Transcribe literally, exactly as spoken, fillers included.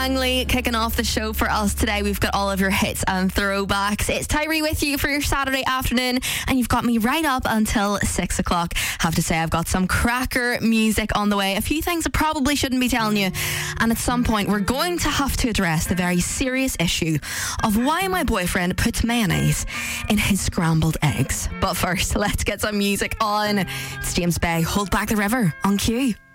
Langley kicking off the show for us today. We've got all of your hits and throwbacks. It's Tyree with you for your Saturday afternoon, and you've got me right up until six o'clock. Have to say, I've got some cracker music on the way. A few things I probably shouldn't be telling you. And at some point, we're going to have to address the very serious issue of why my boyfriend puts mayonnaise in his scrambled eggs. But first, let's get some music on. It's James Bay, Hold Back the River on Q.